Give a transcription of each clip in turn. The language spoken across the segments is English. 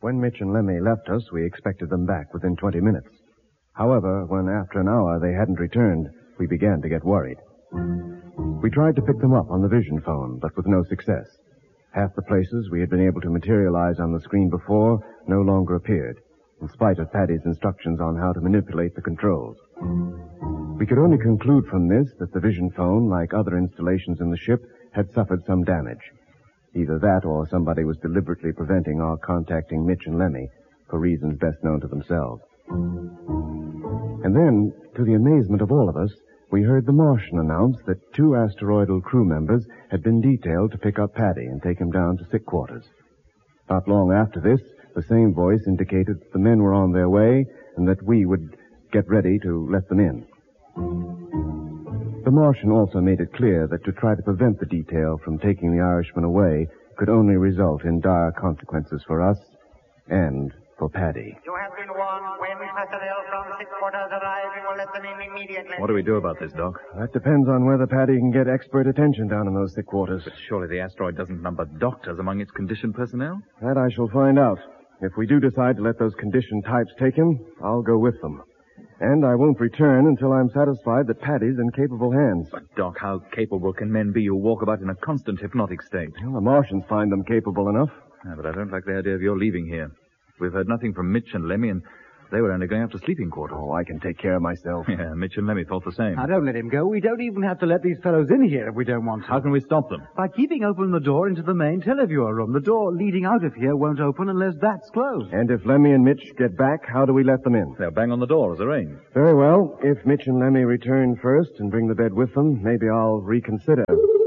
When Mitch and Lemmy left us, we expected them back within 20 minutes. However, when after an hour they hadn't returned, we began to get worried. We tried to pick them up on the vision phone, but with no success. Half the places we had been able to materialize on the screen before no longer appeared, in spite of Paddy's instructions on how to manipulate the controls. We could only conclude from this that the vision phone, like other installations in the ship, had suffered some damage. Either that or somebody was deliberately preventing our contacting Mitch and Lemmy for reasons best known to themselves. And then, to the amazement of all of us, we heard the Martian announce that 2 asteroidal crew members had been detailed to pick up Paddy and take him down to sick quarters. Not long after this, the same voice indicated that the men were on their way and that we would get ready to let them in. The Martian also made it clear that to try to prevent the detail from taking the Irishman away could only result in dire consequences for us and for Paddy. You have been warned. When personnel from sick quarters arrive, you will let them in immediately. What do we do about this, Doc? That depends on whether Paddy can get expert attention down in those sick quarters. But surely the asteroid doesn't number doctors among its conditioned personnel? That I shall find out. If we do decide to let those conditioned types take him, I'll go with them. And I won't return until I'm satisfied that Paddy's in capable hands. But, Doc, how capable can men be who walk about in a constant hypnotic state? Well, the Martians find them capable enough. Yeah, but I don't like the idea of your leaving here. We've heard nothing from Mitch and Lemmy, and they were only going up to sleeping quarters. Oh, I can take care of myself. Yeah, Mitch and Lemmy thought the same. Now, don't let him go. We don't even have to let these fellows in here if we don't want to. How can we stop them? By keeping open the door into the main televiewer room. The door leading out of here won't open unless that's closed. And if Lemmy and Mitch get back, how do we let them in? They'll bang on the door as arranged. Very well. If Mitch and Lemmy return first and bring the bed with them, maybe I'll reconsider.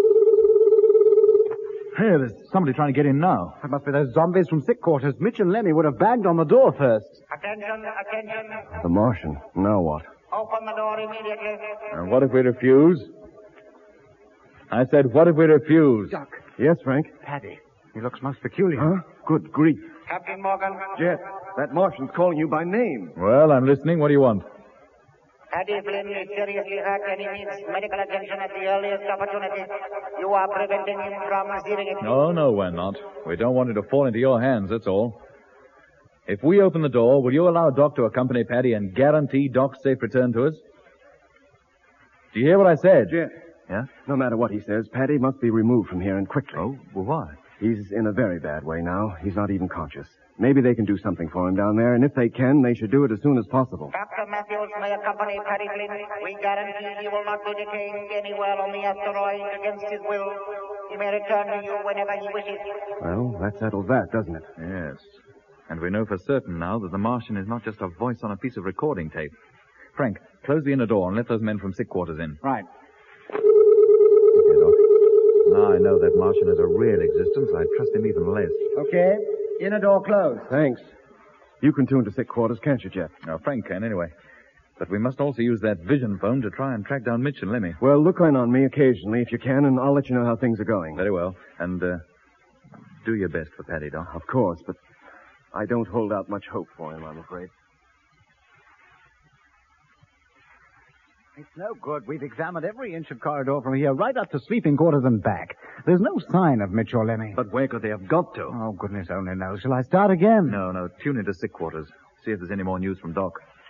Hey, there's somebody trying to get in now. That must be those zombies from sick quarters. Mitch and Lemmy would have banged on the door first. Attention. The Martian. Now what? Open the door immediately. And what if we refuse? I said, what if we refuse? Doc. Yes, Frank? Paddy. He looks most peculiar. Huh? Good grief. Captain Morgan. Jet, that Martian's calling you by name. Well, I'm listening. What do you want? Paddy Flynn is seriously hurt and he needs medical attention at the earliest opportunity. You are preventing him from receiving it. No, we're not. We don't want it to fall into your hands, that's all. If we open the door, will you allow Doc to accompany Paddy and guarantee Doc's safe return to us? Do you hear what I said? Jet. Yeah? No matter what he says, Paddy must be removed from here and quickly. Oh, well, why? He's in a very bad way now. He's not even conscious. Maybe they can do something for him down there, and if they can, they should do it as soon as possible. Dr. Matthews may accompany Paddy Flynn. We guarantee he will not be detained anywhere on the asteroid against his will. He may return to you whenever he wishes. Well, that settles that, doesn't it? Yes. And we know for certain now that the Martian is not just a voice on a piece of recording tape. Frank, close the inner door and let those men from sick quarters in. Right. Okay, Doc. Now I know that Martian has a real existence. I trust him even less. Okay. Inner door closed. Thanks. You can tune to sick quarters, can't you, Jet? Now, Frank can, anyway. But we must also use that vision phone to try and track down Mitch and Lemmy. Well, look in on me occasionally if you can, and I'll let you know how things are going. Very well. And, do your best for Paddy, Doc. Of course, but I don't hold out much hope for him, I'm afraid. It's no good. We've examined every inch of corridor from here right up to sleeping quarters and back. There's no sign of Mitch or Lemmy. But where could they have got to? Oh, goodness only knows. Shall I start again? No. Tune into sick quarters. See if there's any more news from Doc.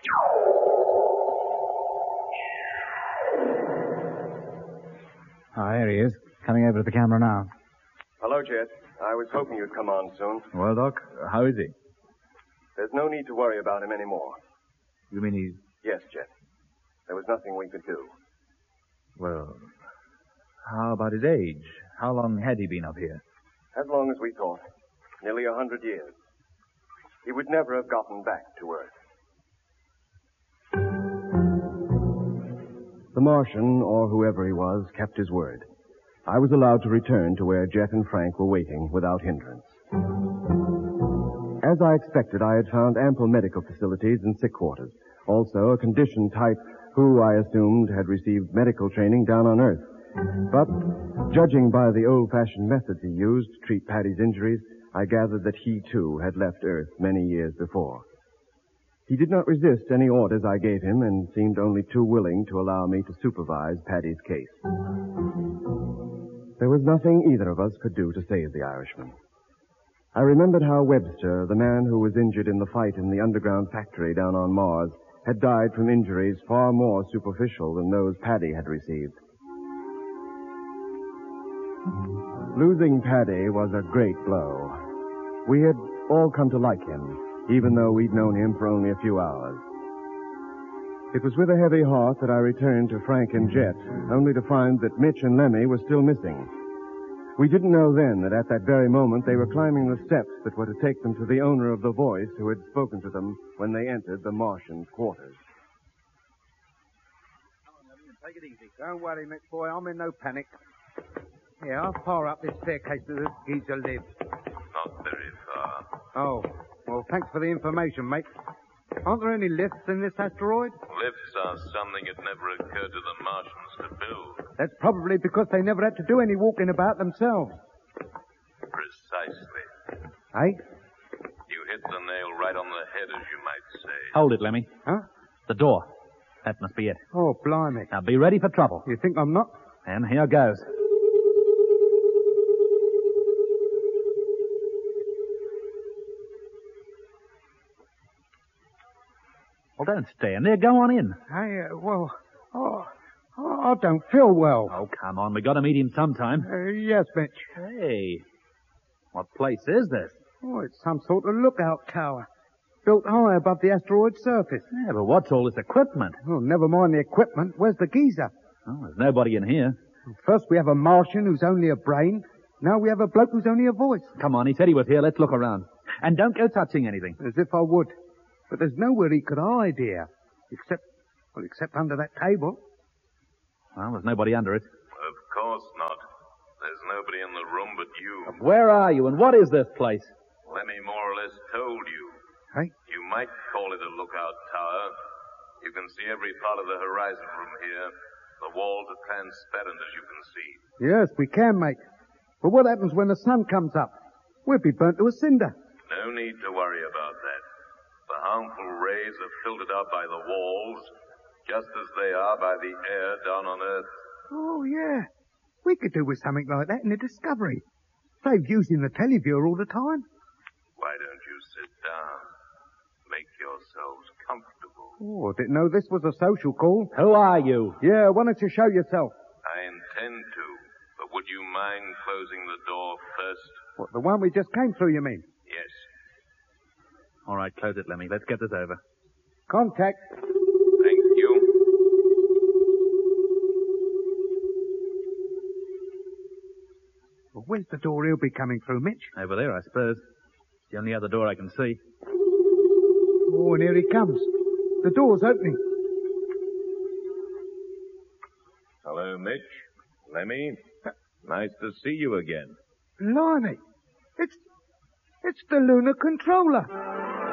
Oh, here he is. Coming over to the camera now. Hello, Jet. I was hoping you'd come on soon. Well, Doc, how is he? There's no need to worry about him anymore. You mean he's... Yes, Jet. There was nothing we could do. Well, how about his age? How long had he been up here? As long as we thought. Nearly 100 years. He would never have gotten back to Earth. The Martian, or whoever he was, kept his word. I was allowed to return to where Jet and Frank were waiting without hindrance. As I expected, I had found ample medical facilities and sick quarters. Also, a conditioned type who, I assumed, had received medical training down on Earth. But, judging by the old-fashioned methods he used to treat Paddy's injuries, I gathered that he, too, had left Earth many years before. He did not resist any orders I gave him and seemed only too willing to allow me to supervise Paddy's case. There was nothing either of us could do to save the Irishman. I remembered how Webster, the man who was injured in the fight in the underground factory down on Mars, had died from injuries far more superficial than those Paddy had received. Losing Paddy was a great blow. We had all come to like him, even though we'd known him for only a few hours. It was with a heavy heart that I returned to Frank and Jet, only to find that Mitch and Lemmy were still missing. We didn't know then that at that very moment they were climbing the steps that were to take them to the owner of the voice who had spoken to them when they entered the Martian's quarters. Take it easy. Don't worry, Mitch boy. I'm in no panic. Here, I'll fire up this staircase that the geezer lives. Not very far. Oh, well, thanks for the information, mate. Aren't there any lifts in this asteroid? Lifts are something it never occurred to the Martians to build. That's probably because they never had to do any walking about themselves. Precisely. Eh? You hit the nail right on the head, as you might say. Hold it, Lemmy. Huh? The door. That must be it. Oh, blimey. Now be ready for trouble. You think I'm not? And here goes. Well, don't stand there. Go on in. I don't feel well. Oh, come on. We got to meet him sometime. Yes, Mitch. Hey, what place is this? Oh, it's some sort of lookout tower. Built high above the asteroid's surface. Yeah, but what's all this equipment? Oh, never mind the equipment. Where's the geezer? Oh, there's nobody in here. First we have a Martian who's only a brain. Now we have a bloke who's only a voice. Come on, he said he was here. Let's look around. And don't go touching anything. As if I would. But there's nowhere he could hide here. Except under that table. Well, there's nobody under it. Of course not. There's nobody in the room but you. Where are you, and what is this place? Lemmy more or less told you. Hey? You might call it a lookout tower. You can see every part of the horizon from here. The walls are transparent, as you can see. Yes, we can, mate. But what happens when the sun comes up? We'll be burnt to a cinder. No need to worry about that. The harmful rays are filtered out by the walls, just as they are by the air down on Earth. Oh, yeah. We could do with something like that in the Discovery. Save using the televiewer all the time. Why don't you sit down? Make yourselves comfortable. Oh, I didn't know this was a social call. Who are you? Yeah, why don't you show yourself? I intend to, but would you mind closing the door first? What, the one we just came through, you mean? Yes. All right, close it, Lemmy. Let's get this over. Contact. Thank you. Well, where's the door he'll be coming through, Mitch? Over there, I suppose. It's the only other door I can see. Oh, and here he comes. The door's opening. Hello, Mitch. Lemmy. Nice to see you again. Blimey. It's the lunar controller.